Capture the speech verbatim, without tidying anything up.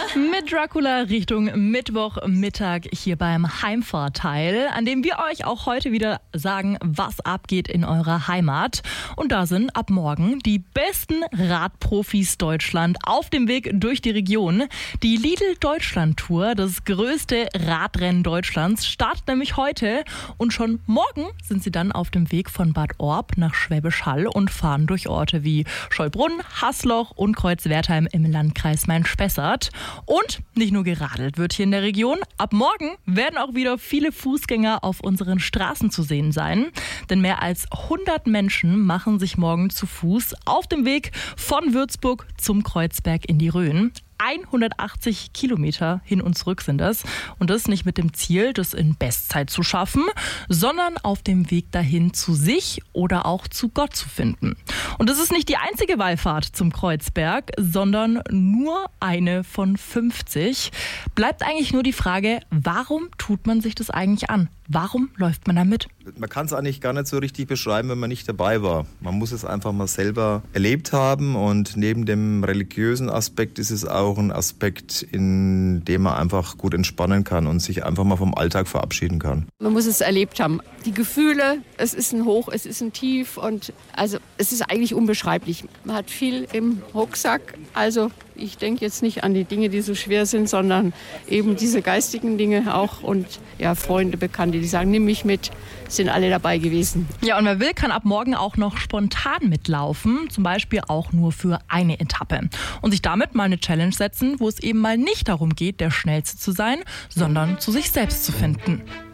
Mit Dracula Richtung Mittwochmittag hier beim Heimfahrteil, an dem wir euch auch heute wieder sagen, was abgeht in eurer Heimat. Und da sind ab morgen die besten Radprofis Deutschland auf dem Weg durch die Region. Die Lidl Deutschland Tour, das größte Radrennen Deutschlands, startet nämlich heute. Und schon morgen sind sie dann auf dem Weg von Bad Orb nach Schwäbisch Hall und fahren durch Orte wie Scheubrunn, Hasloch und Kreuzwertheim im Landkreis Main-Spessart. Und nicht nur geradelt wird hier in der Region. Ab morgen werden auch wieder viele Fußgänger auf unseren Straßen zu sehen sein. Denn mehr als hundert Menschen machen sich morgen zu Fuß auf dem Weg von Würzburg zum Kreuzberg in die Rhön. hundertachtzig Kilometer hin und zurück sind das. Und das nicht mit dem Ziel, das in Bestzeit zu schaffen, sondern auf dem Weg dahin zu sich oder auch zu Gott zu finden. Und das ist nicht die einzige Wallfahrt zum Kreuzberg, sondern nur eine von fünfzig. Bleibt eigentlich nur die Frage, warum tut man sich das eigentlich an? Warum läuft man da mit? Man kann es eigentlich gar nicht so richtig beschreiben, wenn man nicht dabei war. Man muss es einfach mal selber erlebt haben, und neben dem religiösen Aspekt ist es auch ein Aspekt, in dem man einfach gut entspannen kann und sich einfach mal vom Alltag verabschieden kann. Man muss es erlebt haben. Die Gefühle, es ist ein Hoch, es ist ein Tief, und also es ist eigentlich unbeschreiblich. Man hat viel im Rucksack, also ich denke jetzt nicht an die Dinge, die so schwer sind, sondern eben diese geistigen Dinge auch, und ja, Freunde, Bekannte, die sagen, nimm mich mit, sind alle dabei gewesen. Ja, und wer will, kann ab morgen auch noch spontan mitlaufen, zum Beispiel auch nur für eine Etappe. Und sich damit mal eine Challenge setzen, wo es eben mal nicht darum geht, der Schnellste zu sein, sondern zu sich selbst zu finden.